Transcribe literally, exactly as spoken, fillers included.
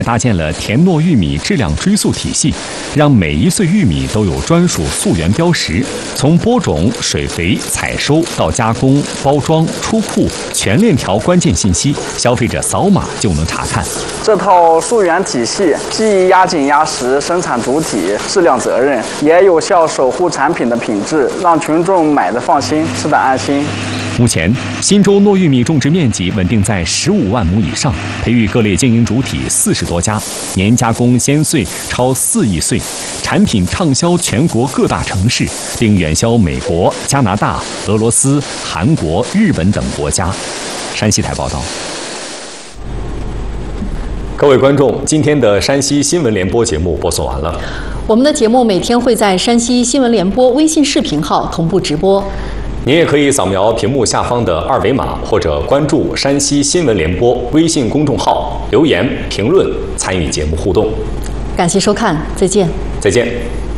搭建了田糯玉米质量追溯体系，让每一穗玉米都有专属溯源标识，从播种、水肥、采收到加工、包装、出库，全链条关键信息，消费者扫码就能查看。 这套溯源体系既压紧压实生产主体质量责任，也有效守护产品的品质，让群众买的放心，吃的安心。 目前，忻州糯玉米种植面积稳定在十五万亩以上，培育各类经营主体四十多家，年加工鲜穗超四亿穗，产品畅销全国各大城市，并远销美国、加拿大、俄罗斯、韩国、日本等国家。山西台报道。各位观众，今天的山西新闻联播节目播送完了。 我们的节目每天会在山西新闻联播微信视频号同步直播。 您也可以扫描屏幕下方的二维码，或者关注山西新闻联播微信公众号，留言评论参与节目互动。 感谢收看，再见。 再见。